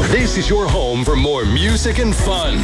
This is your home for more music and fun.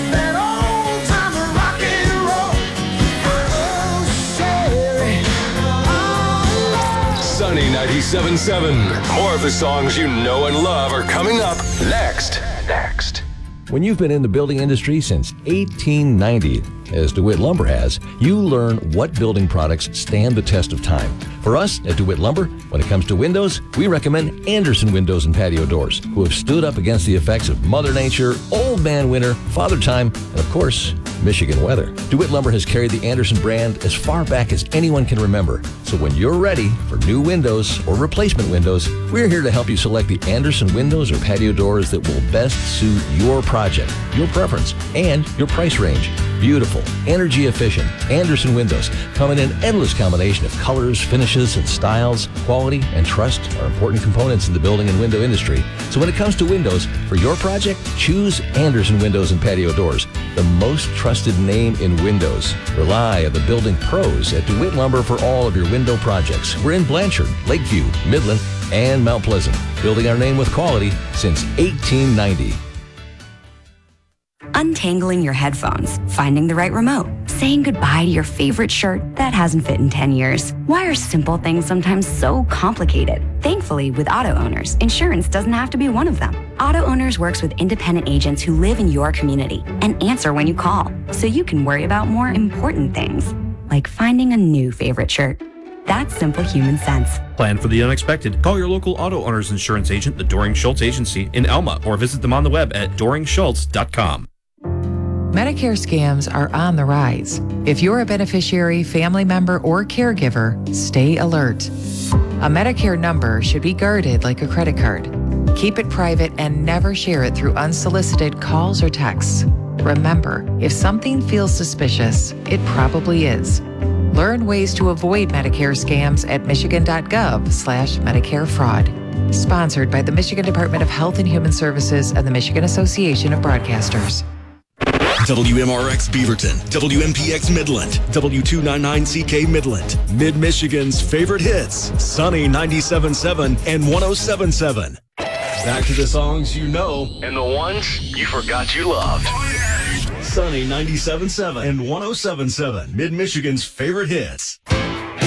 Sunny 97.7. More of the songs you know and love are coming up next. When you've been in the building industry since 1890, as DeWitt Lumber has, you learn what building products stand the test of time. For us at DeWitt Lumber, when it comes to windows, we recommend Andersen Windows and Patio Doors, who have stood up against the effects of Mother Nature, old man winter, father time, and of course, Michigan weather. DeWitt Lumber has carried the Andersen brand as far back as anyone can remember. So when you're ready for new windows or replacement windows, we're here to help you select the Andersen windows or patio doors that will best suit your project, your preference, and your price range. Beautiful, energy efficient Andersen windows come in an endless combination of colors, finishes, and styles. Quality and trust are important components in the building and window industry. So when it comes to windows, for your project, choose Andersen Windows and Patio Doors, the most trusted name in windows. Rely on the building pros at DeWitt Lumber for all of your window projects. We're in Blanchard, Lakeview, Midland, and Mount Pleasant, building our name with quality since 1890. Untangling your headphones, finding the right remote, saying goodbye to your favorite shirt that hasn't fit in 10 years. Why are simple things sometimes so complicated? Thankfully, with Auto Owners, insurance doesn't have to be one of them. Auto Owners works with independent agents who live in your community and answer when you call, so you can worry about more important things, like finding a new favorite shirt. That's simple human sense. Plan for the unexpected. Call your local Auto Owners insurance agent, the Doring Schultz Agency in Elma, or visit them on the web at doringschultz.com. Medicare scams are on the rise. If you're a beneficiary, family member, or caregiver, stay alert. A Medicare number should be guarded like a credit card. Keep it private and never share it through unsolicited calls or texts. Remember, if something feels suspicious, it probably is. Learn ways to avoid Medicare scams at michigan.gov/Medicare fraud. Sponsored by the Michigan Department of Health and Human Services and the Michigan Association of Broadcasters. WMRX Beaverton, WMPX Midland, W299CK Midland, Mid-Michigan's favorite hits, Sunny 97.7 and 107.7. Back to the songs you know And the ones you forgot you loved. Sunny 97.7 and 107.7, Mid-Michigan's favorite hits.